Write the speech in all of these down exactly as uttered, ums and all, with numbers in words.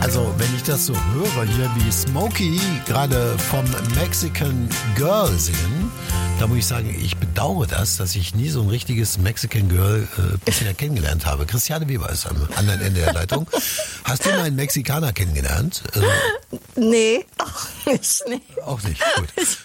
Also, wenn ich das so höre, hier wie Smokey gerade vom Mexican Girl singen, da muss ich sagen, ich bedauere das, dass ich nie so ein richtiges Mexican Girl äh, bisher kennengelernt habe. Christiane Weber ist am anderen Ende der Leitung. Hast du mal einen Mexikaner kennengelernt? Also, nee, auch nicht. Nee. Auch nicht, gut.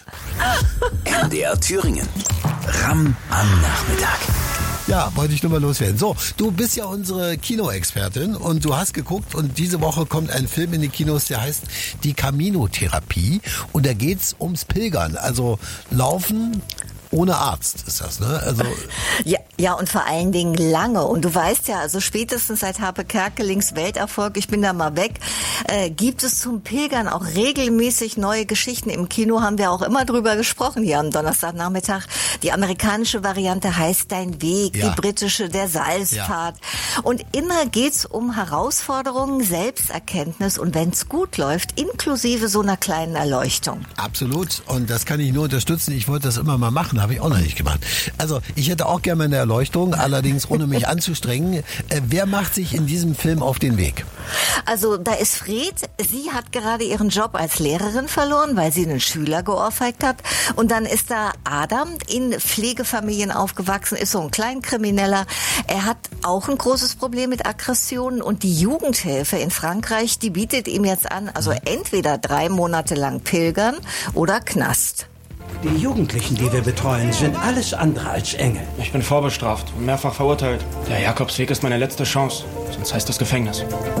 M D R Thüringen. Ram am Nachmittag. Ja, wollte ich nur mal loswerden. So, du bist ja unsere Kinoexpertin und du hast geguckt und diese Woche kommt ein Film in die Kinos, der heißt Die Camino-Therapie und da geht's ums Pilgern, also Laufen ohne Arzt ist das, ne? Also ja, ja, und vor allen Dingen lange. Und du weißt ja, also spätestens seit Harpe Kerkelings Welterfolg, ich bin da mal weg, äh, gibt es zum Pilgern auch regelmäßig neue Geschichten. Im Kino haben wir auch immer drüber gesprochen hier am Donnerstagnachmittag. Die amerikanische Variante heißt Dein Weg, ja. Die britische Der Salzpfad. Ja. Und immer geht's um Herausforderungen, Selbsterkenntnis und wenn's gut läuft, inklusive so einer kleinen Erleuchtung. Absolut. Und das kann ich nur unterstützen. Ich wollte das immer mal machen. Habe ich auch noch nicht gemacht. Also ich hätte auch gerne mal eine Erleuchtung, allerdings ohne mich anzustrengen. Äh, wer macht sich in diesem Film auf den Weg? Also da ist Fred. Sie hat gerade ihren Job als Lehrerin verloren, weil sie einen Schüler geohrfeigt hat. Und dann ist da Adam, in Pflegefamilien aufgewachsen, ist so ein Kleinkrimineller. Er hat auch ein großes Problem mit Aggressionen und die Jugendhilfe in Frankreich, die bietet ihm jetzt an, also entweder drei Monate lang pilgern oder Knast. Die Jugendlichen, die wir betreuen, sind alles andere als Engel. Ich bin vorbestraft und mehrfach verurteilt. Der Jakobsweg ist meine letzte Chance, sonst heißt das Gefängnis.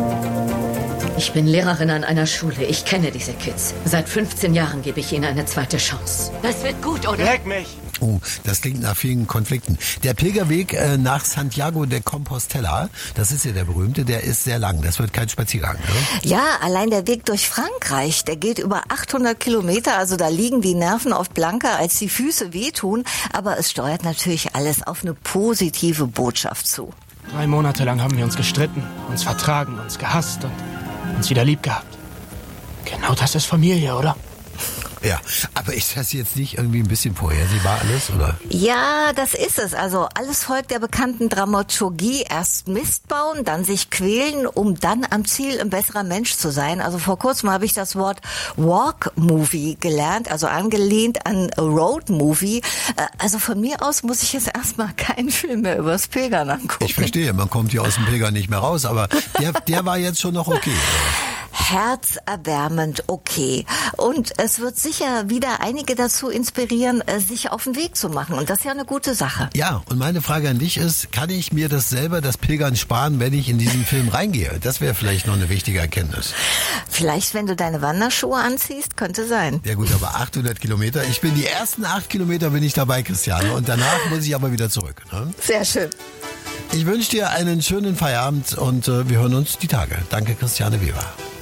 Ich bin Lehrerin an einer Schule. Ich kenne diese Kids. Seit fünfzehn Jahren gebe ich ihnen eine zweite Chance. Das wird gut, oder? Leck mich! Oh, das klingt nach vielen Konflikten. Der Pilgerweg äh, nach Santiago de Compostela, das ist ja der berühmte, der ist sehr lang. Das wird kein Spaziergang, oder? Ja, allein der Weg durch Frankreich, der geht über achthundert Kilometer. Also da liegen die Nerven oft blanker, als die Füße wehtun. Aber es steuert natürlich alles auf eine positive Botschaft zu. Drei Monate lang haben wir uns gestritten, uns vertragen, uns gehasst und uns wieder lieb gehabt. Genau das ist Familie, oder? Ja, aber ist das jetzt nicht irgendwie ein bisschen vorhersehbar alles, oder? Ja, das ist es. Also alles folgt der bekannten Dramaturgie. Erst Mist bauen, dann sich quälen, um dann am Ziel ein besserer Mensch zu sein. Also vor kurzem habe ich das Wort Walk-Movie gelernt, also angelehnt an Road-Movie. Also von mir aus muss ich jetzt erstmal keinen Film mehr übers Pilgern angucken. Ich verstehe, man kommt hier aus dem Pilgern nicht mehr raus, aber der, der war jetzt schon noch okay. Herzerwärmend okay. Und es wird sicher wieder einige dazu inspirieren, sich auf den Weg zu machen. Und das ist ja eine gute Sache. Ja, und meine Frage an dich ist, kann ich mir das selber, das Pilgern sparen, wenn ich in diesen Film reingehe? Das wäre vielleicht noch eine wichtige Erkenntnis. Vielleicht, wenn du deine Wanderschuhe anziehst, könnte sein. Ja gut, aber achthundert Kilometer. Ich bin die ersten acht Kilometer bin ich dabei, Christiane. Und danach muss ich aber wieder zurück. Ne? Sehr schön. Ich wünsche dir einen schönen Feierabend und äh, wir hören uns die Tage. Danke, Christiane Weber.